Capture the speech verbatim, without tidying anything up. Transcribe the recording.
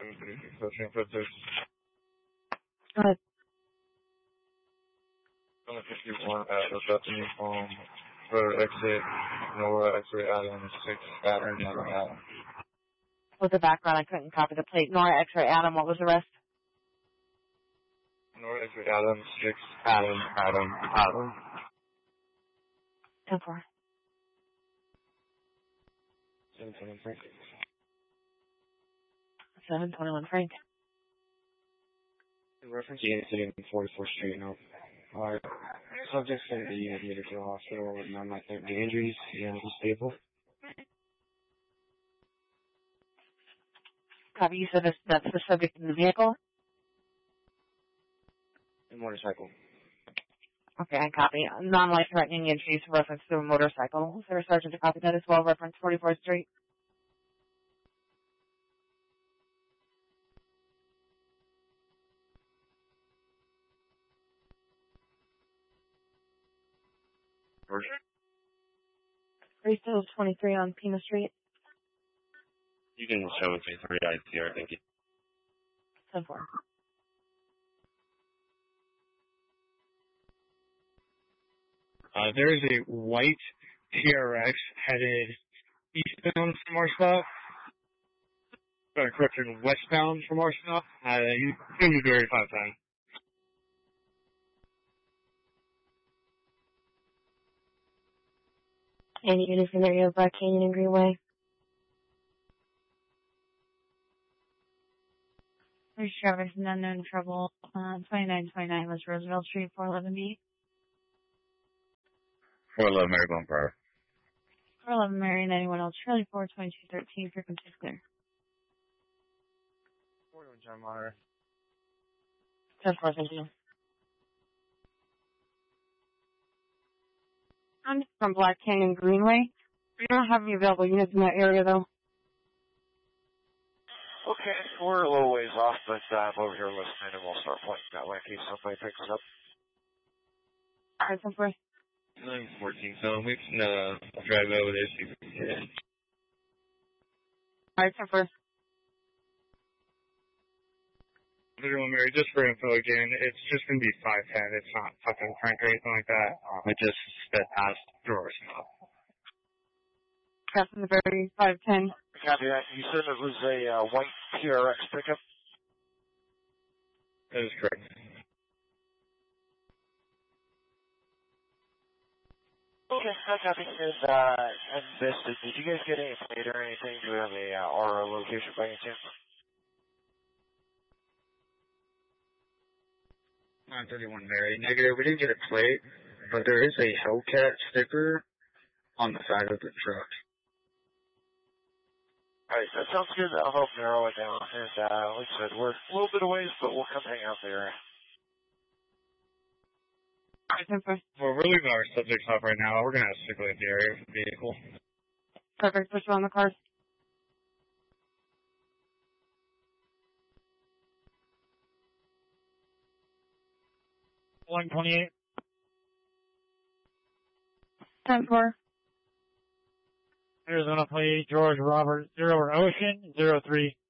Searching for this. Go ahead. On the fifty-one at the Bethany home for exit Nora X-ray Adam six Adam Adam Adam. With the background, I couldn't copy the plate. Nora X-ray Adam, what was the rest? Nora X-ray Adam six Adam Adam Adam. ten four. seven twenty-one Frank. seven twenty-one Frank. Reference unit sitting in forty-fourth Street now. Alright. Subject sent the unit admitted to the hospital with non-life threatening injuries. Unit is stable. Copy, you said this, that's the subject in the vehicle? The motorcycle. Okay, I copy. Non-life threatening injuries reference to a motorcycle. Is there a sergeant to copy that as well? Reference forty-fourth Street. Are you still twenty-three on Pima Street? You can show it to three I T R, thank you. ten four. Uh, there is a white T R X headed eastbound from our stop. Got a correction, westbound from our stop. Uh, you can be very five times. Any units in the area of Black Canyon and Greenway? There's Travis and unknown trouble. Uh, twenty-nine twenty-nine West Roosevelt Street, four eleven B. four eleven Marybone Park. four eleven Mary, ninety-one L Charlie, four twenty-two thirteen, frequency clear. forty-one John Monitor. ten four, thank you. I'm from Black Canyon Greenway. We don't have any available units in that area, though. Okay, we're a little ways off, but uh, I'm over here listening, and we'll start pointing that way in case somebody picks it up. All right, ten four. nine fourteen, so we can uh, drive over there, see if we can get it. All right, ten four. Everyone, Mary, just for info again, it's just going to be five ten. It's not fucking Frank or anything like that. Um, I just sped past drawers. Captain the Berry, five ten. Copy that. You said it was a uh, white T R X pickup? That is correct. Okay, I copy. And, uh, and this, did you guys get any plate or anything? Do we have a uh, R O location by any chance? nine thirty-one Mary. Negative, we didn't get a plate, but there is a Hellcat sticker on the side of the truck. Alright, that sounds good. I'll help narrow it down. And, uh, like I said, we're a little bit away, but we'll come hang out there. All right, ten four. Well, we're leaving our subjects off right now. We're going to circulate the area for the vehicle. Perfect. Push on the cars. one twenty-eight. ten four. Arizona plate George Robert zero or Ocean zero three.